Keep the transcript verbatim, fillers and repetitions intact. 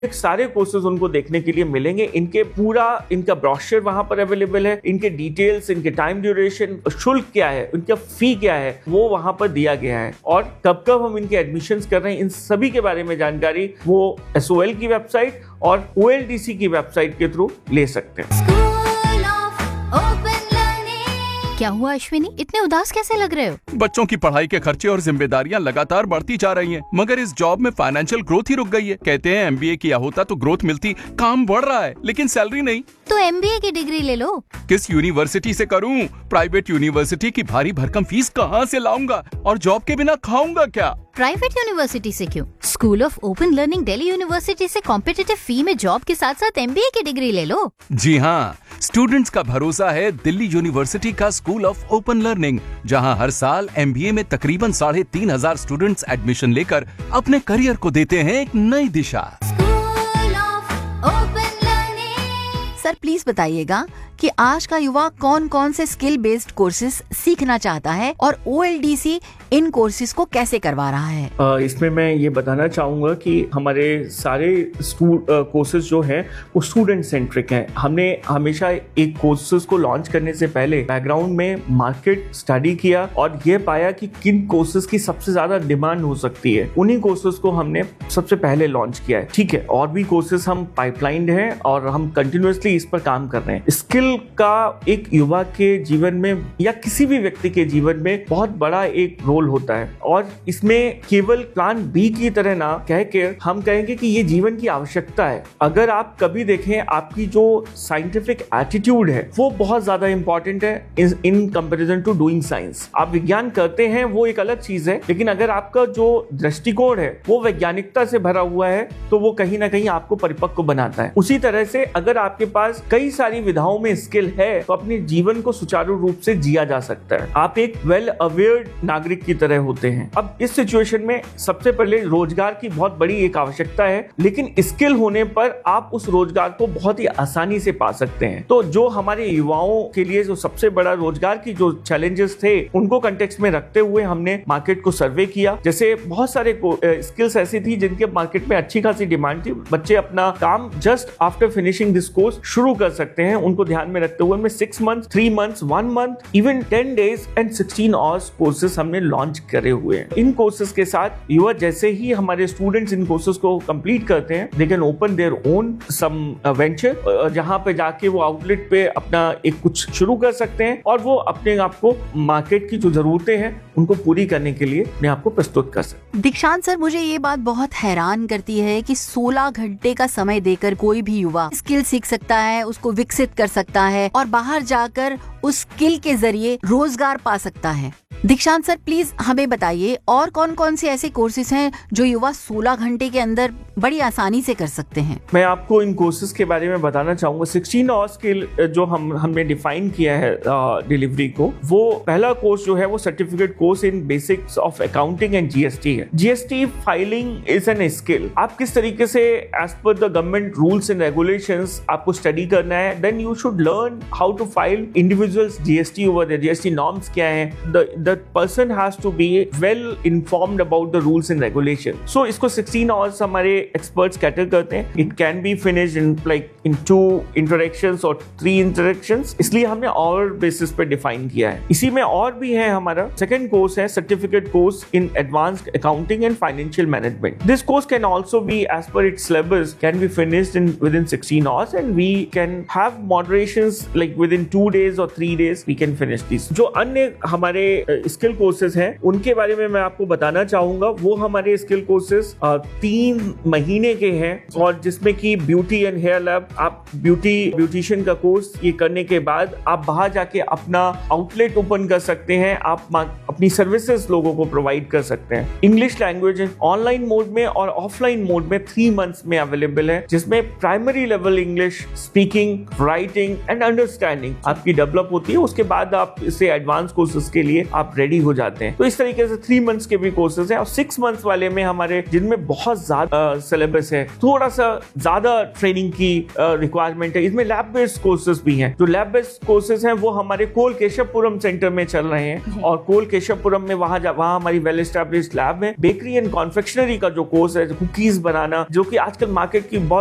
सारे कोर्सेज उनको देखने के लिए मिलेंगे। इनके पूरा इनका ब्रोशर वहां पर अवेलेबल है, इनके डिटेल्स, इनके टाइम ड्यूरेशन, शुल्क क्या है, इनका फी क्या है, वो वहां पर दिया गया है। और कब कब हम इनके एडमिशंस कर रहे हैं, इन सभी के बारे में जानकारी वो एस ओ एल की वेबसाइट और ओ एल डी सी की वेबसाइट के थ्रू ले सकते हैं। क्या हुआ अश्विनी, इतने उदास कैसे लग रहे हो? बच्चों की पढ़ाई के खर्चे और जिम्मेदारियां लगातार बढ़ती जा रही हैं, मगर इस जॉब में फाइनेंशियल ग्रोथ ही रुक गई है। कहते हैं एम बी ए किया होता तो ग्रोथ मिलती, काम बढ़ रहा है लेकिन सैलरी नहीं। तो एम बी ए की डिग्री ले लो। किस यूनिवर्सिटी से करूं? प्राइवेट यूनिवर्सिटी की भारी भरकम फीस कहां से लाऊंगा और जॉब के बिना खाऊंगा क्या? प्राइवेट यूनिवर्सिटी से क्यों? School of open learning Delhi university से कॉम्पिटिटिव फी में जॉब के साथ साथ एम बी ए की डिग्री ले लो। जी हाँ, स्टूडेंट्स का भरोसा है दिल्ली यूनिवर्सिटी का स्कूल ऑफ ओपन लर्निंग, जहां हर साल एम बी ए में तकरीबन साढ़े तीन हजार स्टूडेंट्स एडमिशन लेकर अपने करियर को देते हैं एक नई दिशा। सर प्लीज बताइएगा कि आज का युवा कौन कौन से स्किल बेस्ड कोर्सेज सीखना चाहता है और ओ एल डी सी इन कोर्सेज को कैसे करवा रहा है? आ, इसमें मैं ये बताना चाहूँगा कि हमारे सारे कोर्सेज जो हैं वो स्टूडेंट सेंट्रिक हैं। हमने हमेशा एक कोर्सेज को लॉन्च करने से पहले बैकग्राउंड में मार्केट स्टडी किया और ये पाया कि किन कोर्सेज की सबसे ज़्यादा डिमांड हो सकती है, उन्हीं कोर्सेज को हमने सबसे पहले लॉन्च किया है। ठीक है, और भी कोर्सेज हम पाइपलाइन हैं और हम कंटिन्यूसली इस पर काम कर रहे हैं। स्किल का एक युवा के जीवन में या किसी भी व्यक्ति के जीवन में बहुत बड़ा एक रोल होता है और इसमें केवल प्लान बी की तरह ना कह के हम कहेंगे कि ये जीवन की आवश्यकता है। अगर आप कभी देखें, आपकी जो साइंटिफिक एटीट्यूड है वो बहुत ज्यादा इंपॉर्टेंट है in comparison to doing science. आप विज्ञान करते हैं वो एक अलग चीज है, लेकिन अगर आपका जो दृष्टिकोण है वो वैज्ञानिकता से भरा हुआ है तो वो कहीं ना कहीं आपको परिपक्व बनाता है। उसी तरह से अगर आपके पास कई सारी विधाओं में स्किल है तो अपने जीवन को सुचारू रूप से जिया जा सकता है। आप एक वेल अवेयर्ड नागरिक की तरह होते हैं। अब इस सिचुएशन में सबसे पहले रोजगार की बहुत बड़ी एक आवश्यकता है, लेकिन स्किल होने पर आप उस रोजगार को बहुत ही आसानी से पा सकते हैं। तो जो हमारे युवाओं के लिए जो सबसे बड़ा रोजगार की जो चैलेंजेस थे उनको कंटेक्स्ट में रखते हुए हमने मार्केट को सर्वे किया। जैसे बहुत सारे स्किल्स ऐसी थी जिनके मार्केट में अच्छी खासी डिमांड थी, बच्चे अपना काम just after finishing this course शुरू कर सकते हैं। उनको ध्यान में रखते हुए में six month, three months, one month, even ten days and sixteen hours courses हमने लॉन्च करे हुए हैं। इन कोर्सेज के साथ युवा जैसे ही हमारे स्टूडेंट्स इन कोर्सेज को कंप्लीट करते हैं, they can open their own some venture, जहां पे जाके वो आउटलेट पे अपना एक कुछ शुरू कर सकते हैं और वो अपने आप को मार्केट की जो जरूरतें हैं उनको पूरी करने के लिए अपने आप को प्रस्तुत कर सकते हैं। दीक्षांत सर, मुझे ये बात बहुत हैरान करती है कि सोलह घंटे का समय देकर कोई भी युवा स्किल सीख सकता है, उसको विकसित कर सकता है और बाहर जाकर उस स्किल के जरिए रोजगार पा सकता है। दीक्षांत सर प्लीज हमें बताइए और कौन कौन से ऐसे कोर्सेज हैं जो युवा सोलह घंटे के अंदर बड़ी आसानी से कर सकते हैं? मैं आपको इन कोर्सेज के बारे में बताना चाहूंगा। सोलह आवर्स के जो हम हमने डिफाइन किया है डिलीवरी को, वो पहला कोर्स जो है वो certificate course in basics of accounting and G S T है। G S T filing is an skill. आप किस तरीके से as per the government rules and regulations आपको स्टडी करना है, then you should learn how to file individuals G S T over there. G S T norms क्या है, the the person has to be well informed about the rules and regulations. So इसको सोलह hours हमारे experts cater करते हैं। It can be finished in like in two interactions or three interactions, इसलिए हमने और basis पे define किया है। इसी में और भी है हमारा second course है certificate course in advanced accounting and financial management. This course can also be as per its syllabus can be finished in within sixteen hours and we can have moderations like within two days or three days we can finish this. जो अन्य हमारे skill courses हैं उनके बारे में मैं आपको बताना चाहूंगा। वो हमारे स्किल कोर्सेज तीन महीने के हैं और जिसमें कि ब्यूटी एंड हेयर लैब, आप ब्यूटी ब्यूटिशियन का कोर्स ये करने के बाद आप बाहर जाके अपना आउटलेट ओपन कर सकते हैं, आप अपनी सर्विसेज लोगों को प्रोवाइड कर सकते हैं। इंग्लिश लैंग्वेज ऑनलाइन मोड में और ऑफलाइन मोड में थ्री मंथ्स में अवेलेबल है, जिसमें primary level English speaking, writing and understanding आपकी डेवलप होती है। उसके बाद आप इसे एडवांस कोर्सेज के लिए आप रेडी हो जाते हैं। हैं। तो इस तरीके से थ्री मंथ्स के भी कोर्सेज हैं और सिक्स मंथ्स वाले में हमारे जिनमें बहुत ज्यादा सिलेबस है, थोड़ा सा ज्यादा ट्रेनिंग की रिक्वायरमेंट है, इसमें लैब बेस्ड कोर्सेज भी हैं। जो लैब बेस्ड कोर्सेज हैं वो हमारे कोल केशवपुरम सेंटर में चल रहे हैं और कोल केशवपुरम में वहां वहां हमारी वेल एस्टैब्लिश्ड लैब में बेकरी एंड कॉन्फेक्शनरी का जो कोर्स है, कुकीज बनाना, जो कि आजकल मार्केट की बहुत